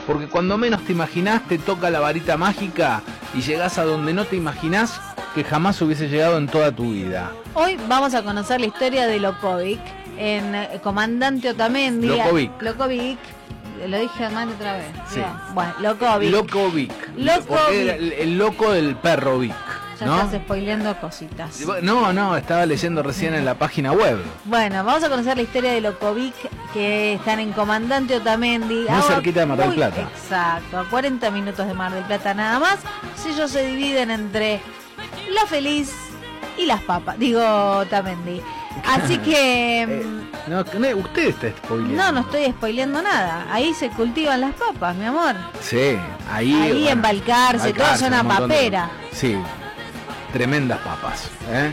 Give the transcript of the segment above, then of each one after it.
porque cuando menos te imaginás te toca la varita mágica y llegás a donde no te imaginás que jamás hubiese llegado en toda tu vida. Hoy vamos a conocer la historia de Lokovic en Comandante Otamendi. Lokovic. Lo dije mal otra vez. Sí. Bueno, Lokovic. Porque era el loco del perro Vic. Ya ¿no? estás spoileando cositas. No, estaba leyendo recién en la página web. Bueno, vamos a conocer la historia de Lokovic, que están en Comandante Otamendi. Muy cerquita de Mar del Plata. Exacto, a 40 minutos de Mar del Plata nada más. Ellos se dividen entre La Feliz y las papas. Digo, Otamendi. Así que... usted está spoileando. No estoy spoileando nada. Ahí se cultivan las papas, mi amor. Sí, ahí bueno, en Balcarce, toda zona papera. Sí, tremendas papas.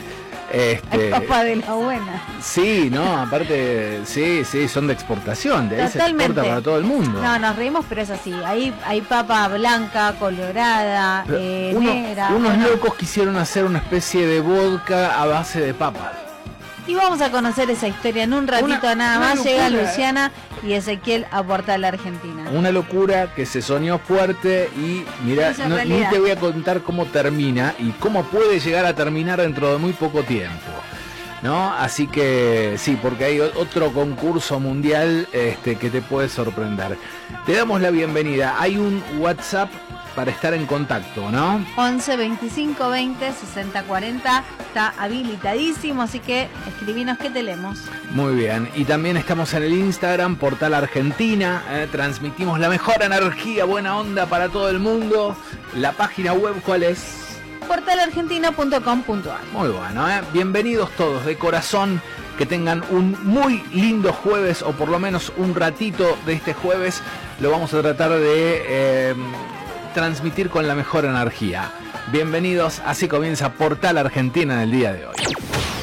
Hay papa de la buena. Sí, aparte, sí, son de exportación. De ahí se exporta para todo el mundo. No, nos reímos, pero es así. Hay papa blanca, colorada, negra. Unos locos quisieron hacer una especie de vodka a base de papas. Y vamos a conocer esa historia en un ratito nada más. Locura, llega Luciana y Ezequiel a Portal Argentina. Una locura que se soñó fuerte y mira, ni te voy a contar cómo termina y cómo puede llegar a terminar dentro de muy poco tiempo, ¿no? Así que sí, porque hay otro concurso mundial que te puede sorprender. Te damos la bienvenida. Hay un WhatsApp para estar en contacto, ¿no? 11 25 20 60 40 está habilitadísimo, así que escribinos que te leemos. Muy bien, y también estamos en el Instagram, Portal Argentina, transmitimos la mejor energía, buena onda para todo el mundo. La página web, ¿cuál es? portalargentina.com.ar. Muy bueno, bienvenidos todos de corazón, que tengan un muy lindo jueves, o por lo menos un ratito de este jueves lo vamos a tratar de transmitir con la mejor energía. Bienvenidos, así comienza Portal Argentina en el día de hoy.